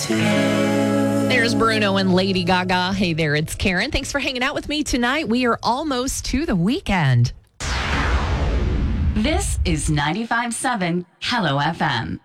There's Bruno and Lady Gaga. Hey there, it's Karen. Thanks for hanging out with me tonight. We are almost to the weekend. This is 95.7 Hello FM.